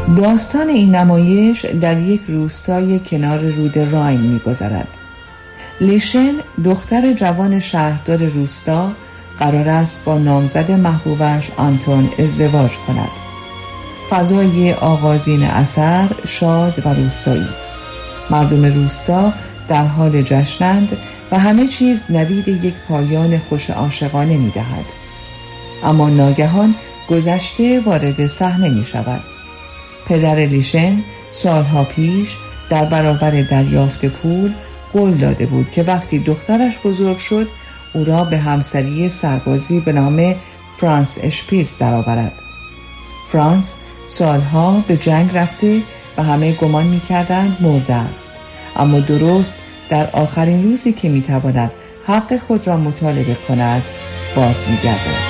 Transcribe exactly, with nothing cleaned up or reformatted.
داستان این نمایش در یک روستای کنار رود راین می‌گذرد. لیشن دختر جوان شهردار روستا قرار است با نامزد محبوبش آنتون ازدواج کند. فضای آغازین اثر شاد و روستایی است. مردم روستا در حال جشنند و همه چیز نوید یک پایان خوش عاشقانه می دهد. اما ناگهان گذشته وارد صحنه می شود. پدر لیشن سالها پیش در برابر دریافت پول قول داده بود که وقتی دخترش بزرگ شد او را به همسری سربازی به نام فرانس اشپیز درآورد. فرانس سالها به جنگ رفته و همه گمان می‌کردند مرده است، اما درست در آخرین روزی که می‌تواند حق خود را مطالبه کند باز می‌گردد.